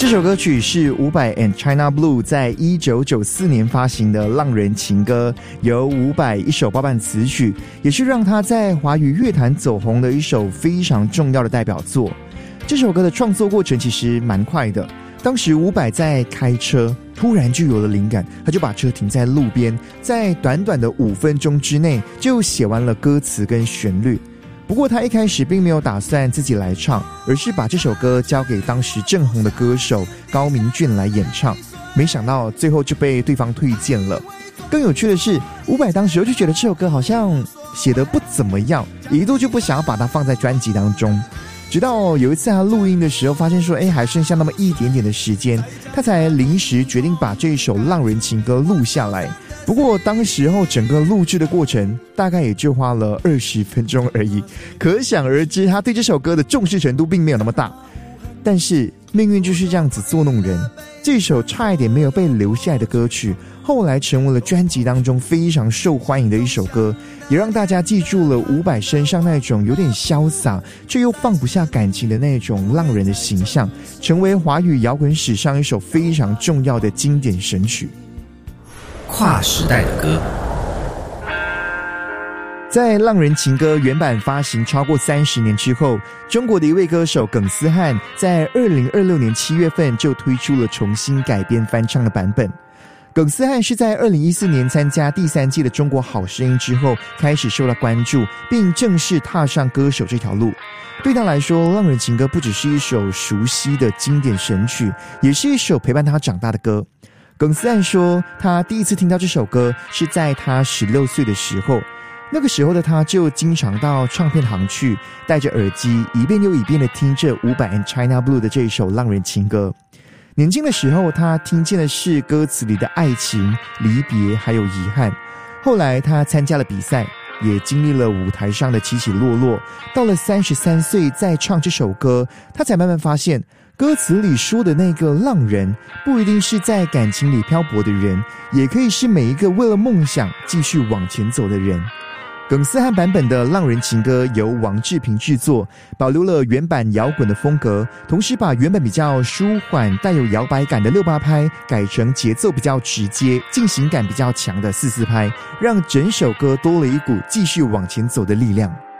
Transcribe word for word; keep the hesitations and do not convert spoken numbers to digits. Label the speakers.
Speaker 1: 这首歌曲是伍佰 and China Blue 在一九九四年发行的浪人情歌，由伍佰一手包办词曲，也是让他在华语乐坛走红的一首非常重要的代表作。这首歌的创作过程其实蛮快的，当时伍佰在开车，突然就有了灵感，他就把车停在路边，在短短的五分钟之内就写完了歌词跟旋律。不过他一开始并没有打算自己来唱，而是把这首歌交给当时正红的歌手高明俊来演唱，没想到最后就被对方推荐了。更有趣的是，伍佰当时就觉得这首歌好像写得不怎么样，一度就不想要把它放在专辑当中。直到有一次他录音的时候发现说哎，还剩下那么一点点的时间，他才临时决定把这首浪人情歌录下来。不过当时候整个录制的过程大概也就花了二十分钟而已，可想而知他对这首歌的重视程度并没有那么大。但是命运就是这样子作弄人，这首差一点没有被留下来的歌曲后来成为了专辑当中非常受欢迎的一首歌，也让大家记住了伍佰身上那种有点潇洒却又放不下感情的那种浪人的形象，成为华语摇滚史上一首非常重要的经典神曲。
Speaker 2: 跨时代的歌，
Speaker 1: 在浪人情歌原版发行超过三十年之后，中国的一位歌手耿思翰在二零二六年七月份就推出了重新改编翻唱的版本。耿思翰是在二零一四年参加第三季的中国好声音之后开始受到关注，并正式踏上歌手这条路。对他来说，浪人情歌不只是一首熟悉的经典神曲，也是一首陪伴他长大的歌。耿思翰说，他第一次听到这首歌是在他十六岁的时候，那个时候的他就经常到唱片行去，戴着耳机一遍又一遍地听着伍佰 and China Blue 的这一首浪人情歌。年轻的时候，他听见的是歌词里的爱情、离别还有遗憾。后来他参加了比赛，也经历了舞台上的起起落落，到了三十三岁再唱这首歌，他才慢慢发现歌词里说的那个浪人不一定是在感情里漂泊的人，也可以是每一个为了梦想继续往前走的人。耿思翰版本的浪人情歌由王志平制作，保留了原版摇滚的风格，同时把原本比较舒缓带有摇摆感的六八拍改成节奏比较直接进行感比较强的四四拍，让整首歌多了一股继续往前走的力量。